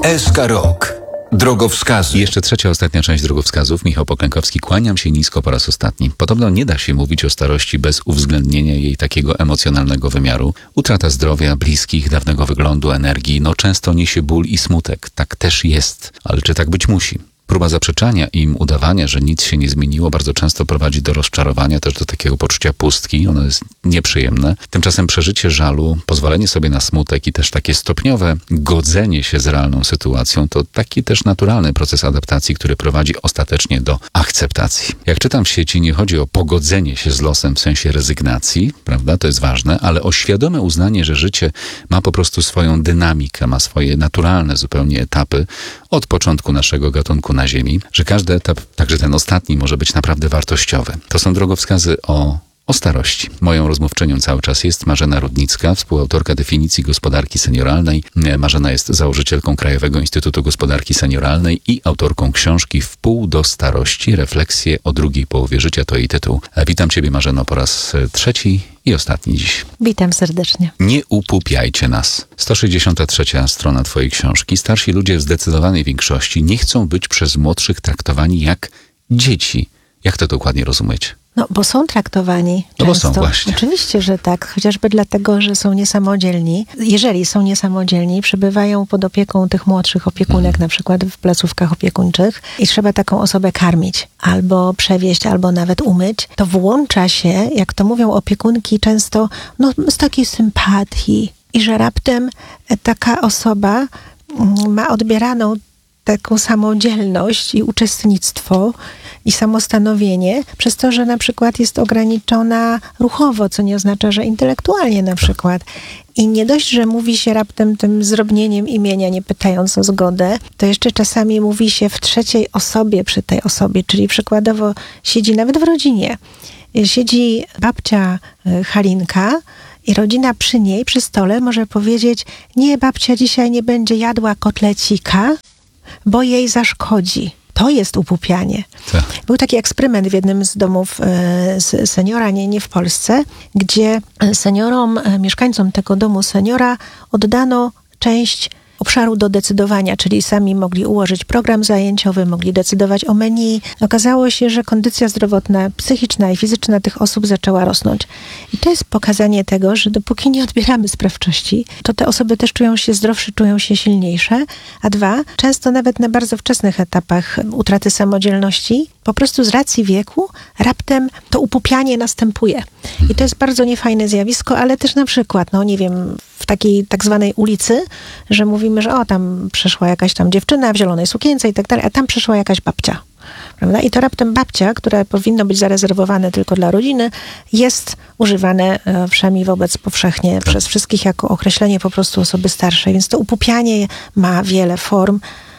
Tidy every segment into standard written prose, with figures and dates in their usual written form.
SK Rok. Drogowskazy. Jeszcze trzecia, ostatnia część drogowskazów. Michał Poklękowski. Kłaniam się nisko po raz ostatni. Podobno nie da się mówić o starości bez uwzględnienia jej takiego emocjonalnego wymiaru. Utrata zdrowia, bliskich, dawnego wyglądu, energii, często niesie ból i smutek. Tak też jest. Ale czy tak być musi? Próba zaprzeczania im, udawania, że nic się nie zmieniło, bardzo często prowadzi do rozczarowania, też do takiego poczucia pustki. Ono jest nieprzyjemne. Tymczasem przeżycie żalu, pozwolenie sobie na smutek i też takie stopniowe godzenie się z realną sytuacją to taki też naturalny proces adaptacji, który prowadzi ostatecznie do akceptacji. Jak czytam w sieci, nie chodzi o pogodzenie się z losem w sensie rezygnacji, prawda? To jest ważne, ale o świadome uznanie, że życie ma po prostu swoją dynamikę, ma swoje naturalne zupełnie etapy od początku naszego gatunku na Ziemi, że każdy etap, także ten ostatni, może być naprawdę wartościowy. To są drogowskazy o starości. Moją rozmówczynią cały czas jest Marzena Rudnicka, współautorka definicji gospodarki senioralnej. Marzena jest założycielką Krajowego Instytutu Gospodarki Senioralnej i autorką książki Wpół do starości. Refleksje o drugiej połowie życia to jej tytuł. Witam Ciebie, Marzeno, po raz trzeci i ostatni dziś. Witam serdecznie. Nie upupiajcie nas. 163. strona Twojej książki. Starsi ludzie w zdecydowanej większości nie chcą być przez młodszych traktowani jak dzieci. Jak to dokładnie rozumieć? Bo są traktowani bo często. są właśnie. Oczywiście, że tak. Chociażby dlatego, że są niesamodzielni. Jeżeli są niesamodzielni, przebywają pod opieką tych młodszych opiekunek, na przykład w placówkach opiekuńczych i trzeba taką osobę karmić, albo przewieźć, albo nawet umyć, to włącza się, jak to mówią opiekunki często, z takiej sympatii. I że raptem taka osoba ma odbieraną taką samodzielność i uczestnictwo i samostanowienie przez to, że na przykład jest ograniczona ruchowo, co nie oznacza, że intelektualnie na przykład. I nie dość, że mówi się raptem tym zdrobnieniem imienia, nie pytając o zgodę, to jeszcze czasami mówi się w trzeciej osobie przy tej osobie, czyli przykładowo siedzi nawet w rodzinie. Siedzi babcia Halinka i rodzina przy niej, przy stole może powiedzieć: nie, babcia dzisiaj nie będzie jadła kotlecika, bo jej zaszkodzi. To jest upupianie. Tak. Był taki eksperyment w jednym z domów seniora, nie w Polsce, gdzie seniorom, mieszkańcom tego domu seniora oddano część obszaru do decydowania, czyli sami mogli ułożyć program zajęciowy, mogli decydować o menu. Okazało się, że kondycja zdrowotna, psychiczna i fizyczna tych osób zaczęła rosnąć. I to jest pokazanie tego, że dopóki nie odbieramy sprawczości, to te osoby też czują się zdrowsze, czują się silniejsze. A dwa, często nawet na bardzo wczesnych etapach utraty samodzielności, po prostu z racji wieku, raptem to upupianie następuje. I to jest bardzo niefajne zjawisko, ale też na przykład, w takiej tak zwanej ulicy, że mówimy, że tam przeszła jakaś tam dziewczyna w zielonej sukience i tak dalej, a tam przeszła jakaś babcia. Prawda? I to raptem babcia, która powinno być zarezerwowane tylko dla rodziny, jest używane wszemi wobec powszechnie przez wszystkich jako określenie po prostu osoby starszej. Więc to upupianie ma wiele form.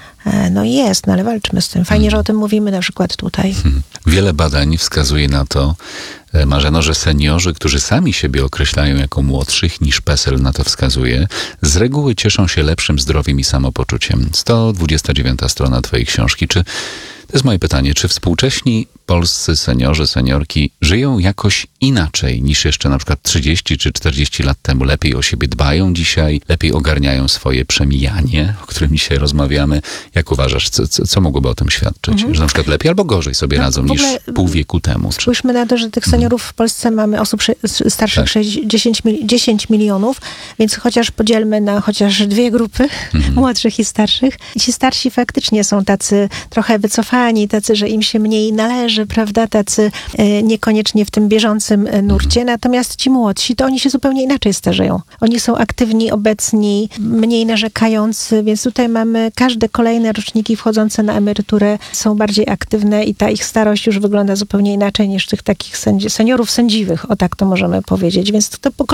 Ale walczmy z tym. Fajnie, że o tym mówimy na przykład tutaj. Wiele badań wskazuje na to, Marzeno, że seniorzy, którzy sami siebie określają jako młodszych niż PESEL na to wskazuje, z reguły cieszą się lepszym zdrowiem i samopoczuciem. 129. strona Twojej książki. To jest moje pytanie, czy współcześni polscy seniorzy, seniorki żyją jakoś inaczej niż jeszcze na przykład 30 czy 40 lat temu? Lepiej o siebie dbają dzisiaj, lepiej ogarniają swoje przemijanie, o którym dzisiaj rozmawiamy. Jak uważasz, co mogłoby o tym świadczyć? Że na przykład lepiej albo gorzej sobie radzą niż pół wieku temu? Spójrzmy na to, że tych seniorów w Polsce mamy osób starszych 10 milionów, więc chociaż podzielmy na chociaż dwie grupy, młodszych i starszych. I ci starsi faktycznie są tacy trochę wycofani, tacy, że im się mniej należy, prawda, tacy niekoniecznie w tym bieżącym nurcie, natomiast ci młodsi, to oni się zupełnie inaczej starzeją. Oni są aktywni, obecni, mniej narzekający, więc tutaj mamy każde kolejne roczniki wchodzące na emeryturę są bardziej aktywne i ta ich starość już wygląda zupełnie inaczej niż tych takich seniorów sędziwych, o tak to możemy powiedzieć, więc to